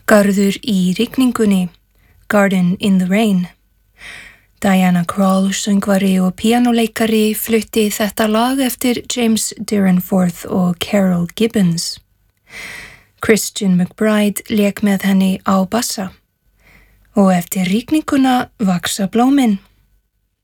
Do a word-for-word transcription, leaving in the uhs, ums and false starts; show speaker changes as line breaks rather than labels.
Garður í rigningunni, Garden in the Rain. Diana Krall, söngvari og píanóleikari, flutti þetta lag eftir James Derenforth og Carol Gibbons. Christian McBride lék með henni á bassa. Og eftir rigninguna vaxa blómin.